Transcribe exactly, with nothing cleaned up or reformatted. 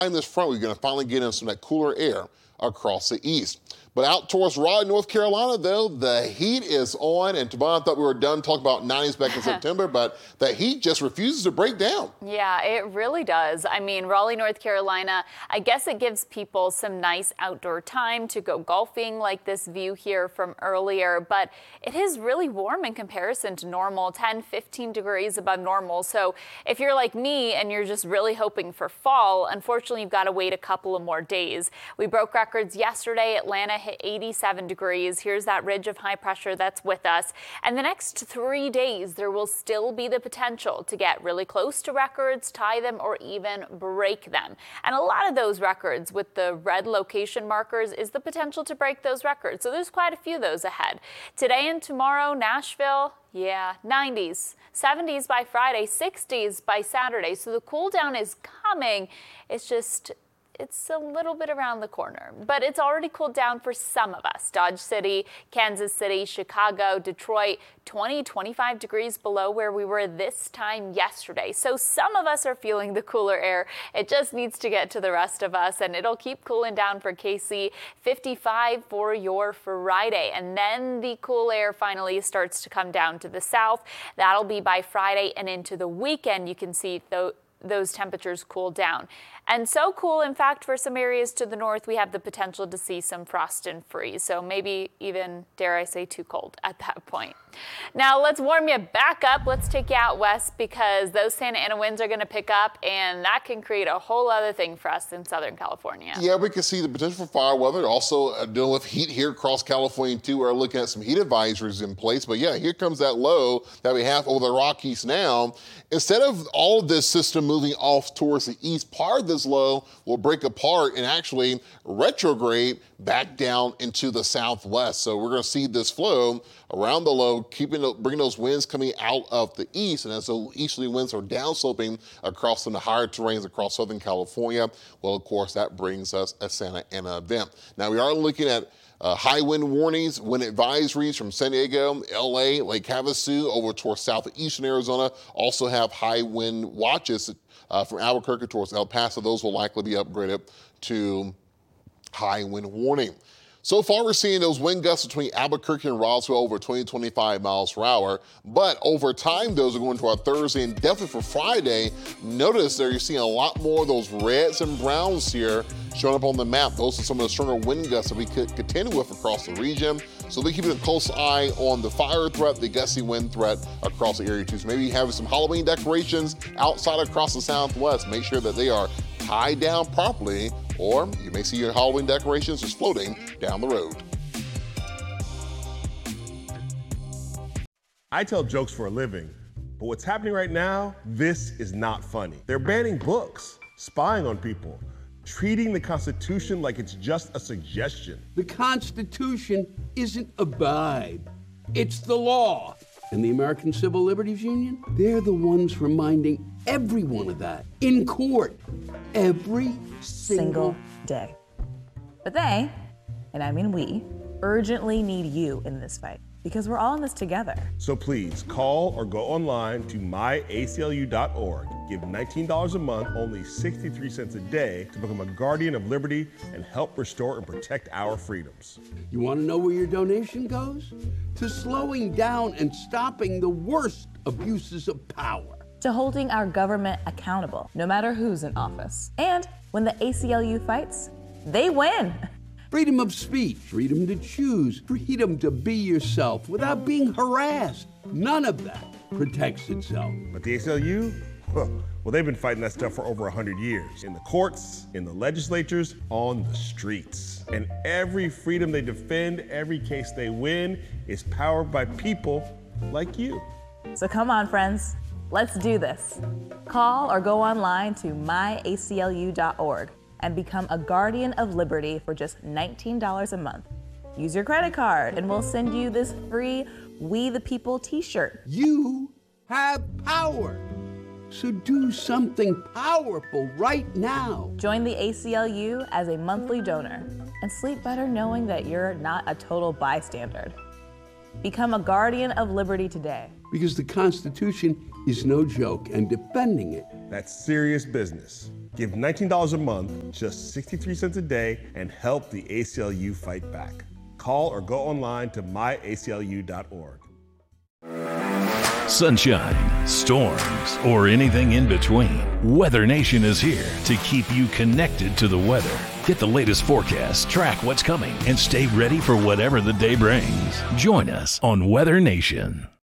In this front, we're going to finally get in some of that cooler air across the east. But out towards Raleigh, North Carolina, though, the heat is on. And Tavon, I thought we were done talking about nineties back in September, but the heat just refuses to break down. Yeah, it really does. I mean, Raleigh, North Carolina, I guess it gives people some nice outdoor time to go golfing, like this view here from earlier. But it is really warm in comparison to normal, ten, fifteen degrees above normal. So if you're like me and you're just really hoping for fall, unfortunately, you've got to wait a couple of more days. We broke records yesterday. Atlanta hit eighty-seven degrees. Here's that ridge of high pressure that's with us. And the next three days, there will still be the potential to get really close to records, tie them, or even break them. And a lot of those records with the red location markers is the potential to break those records. So there's quite a few of those ahead. Today and tomorrow, Nashville, yeah, nineties, seventies by Friday, sixties by Saturday. So the cool down is coming. It's just It's a little bit around the corner, but it's already cooled down for some of us. Dodge City, Kansas City, Chicago, Detroit, twenty, twenty-five degrees below where we were this time yesterday. So some of us are feeling the cooler air. It just needs to get to the rest of us, and it'll keep cooling down for K C. fifty-five for your Friday, and then the cool air finally starts to come down to the south. That'll be by Friday and into the weekend. You can see though those temperatures cool down. And so cool, in fact, for some areas to the north, we have the potential to see some frost and freeze. So maybe even, dare I say, too cold at that point. Now let's warm you back up. Let's take you out west because those Santa Ana winds are going to pick up, and that can create a whole other thing for us in Southern California. Yeah, we can see the potential for fire weather. Also uh, dealing with heat here across California, too. We're looking at some heat advisories in place. But yeah, here comes that low that we have over the Rockies now. Instead of all of this system moving off towards the east, part of this low will break apart and actually retrograde back down into the southwest. So we're going to see this flow around the low, keeping bringing those winds coming out of the east. And as the easterly winds are downsloping across some of the higher terrains across Southern California, well, of course, that brings us a Santa Ana event. Now, we are looking at Uh, high wind warnings, wind advisories from San Diego, L A, Lake Havasu, over towards southeastern Arizona. Also have high wind watches uh, from Albuquerque towards El Paso. Those will likely be upgraded to high wind warning. So far, we're seeing those wind gusts between Albuquerque and Roswell over twenty, twenty-five miles per hour. But over time, those are going to our Thursday and definitely for Friday. Notice there you're seeing a lot more of those reds and browns here showing up on the map. Those are some of the stronger wind gusts that we could contend with across the region. So we're keeping a close eye on the fire threat, the gusty wind threat across the area too. So maybe having some Halloween decorations outside across the southwest. Make sure that they are tied down properly, or you may see your Halloween decorations just floating down the road. I tell jokes for a living, but what's happening right now, this is not funny. They're banning books, spying on people, treating the Constitution like it's just a suggestion. The Constitution isn't a vibe, it's the law. And the American Civil Liberties Union, they're the ones reminding everyone of that in court every single, single day. But they, and I mean we, urgently need you in this fight because we're all in this together. So please call or go online to my A C L U dot org. Give nineteen dollars a month, only sixty-three cents a day to become a guardian of liberty and help restore and protect our freedoms. You want to know where your donation goes? To slowing down and stopping the worst abuses of power. To holding our government accountable, no matter who's in office. And when the A C L U fights, they win. Freedom of speech, freedom to choose, freedom to be yourself without being harassed. None of that protects itself. But the A C L U? Well, they've been fighting that stuff for over one hundred years. In the courts, in the legislatures, on the streets. And every freedom they defend, every case they win, is powered by people like you. So come on, friends. Let's do this. Call or go online to my A C L U dot org and become a guardian of liberty for just nineteen dollars a month. Use your credit card and we'll send you this free We the People t-shirt. You have power. So do something powerful right now. Join the A C L U as a monthly donor and sleep better knowing that you're not a total bystander. Become a guardian of liberty today. Because the Constitution is no joke, and defending it, that's serious business. Give nineteen dollars a month, just sixty-three cents a day, and help the A C L U fight back. Call or go online to my A C L U dot org. Sunshine, storms, or anything in between, Weather Nation is here to keep you connected to the weather. Get the latest forecast, track what's coming, and stay ready for whatever the day brings. Join us on Weather Nation.